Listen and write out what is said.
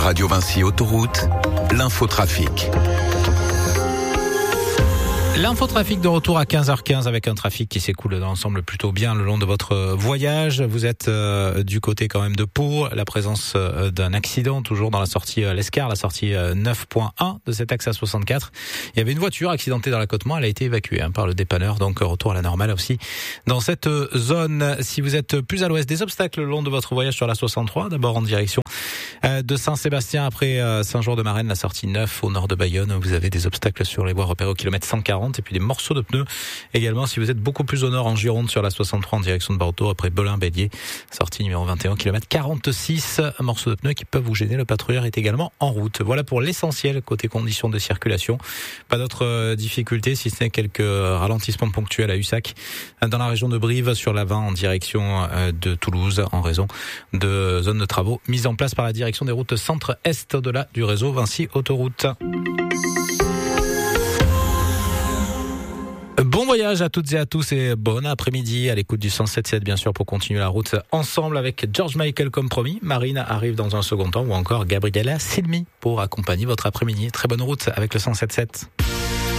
Radio Vinci Autoroute, l'infotrafic. L'infotrafic de retour à 15h15 avec un trafic qui s'écoule dans l'ensemble plutôt bien le long de votre voyage. Vous êtes du côté quand même de Pau. La présence d'un accident toujours dans la sortie Lescar, la sortie 9.1 de cet axe A64. Il y avait une voiture accidentée dans l'accotement. Elle a été évacuée par le dépanneur. Donc retour à la normale aussi dans cette zone. Si vous êtes plus à l'ouest, des obstacles le long de votre voyage sur la 63. D'abord en direction de Saint-Sébastien après Saint-Jean-de-Marennes, la sortie 9 au nord de Bayonne. Vous avez des obstacles sur les voies repérées au kilomètre 140. Et puis des morceaux de pneus également si vous êtes beaucoup plus au nord en Gironde sur la 63 en direction de Bordeaux après Belin-Bélier, sortie numéro 21 km 46, morceaux de pneus qui peuvent vous gêner. Le patrouilleur est également en route. Voilà pour l'essentiel côté conditions de circulation. Pas d'autres difficultés si ce n'est quelques ralentissements ponctuels à Ussac dans la région de Brive sur la 20 en direction de Toulouse en raison de zones de travaux mises en place par la direction des routes centre-est au-delà du réseau Vinci Autoroute. Bon voyage à toutes et à tous et bon après-midi à l'écoute du 107.7 bien sûr pour continuer la route ensemble avec George Michael comme promis. Marine arrive dans un second temps ou encore Gabriella Cilmi pour accompagner votre après-midi. Très bonne route avec le 107.7.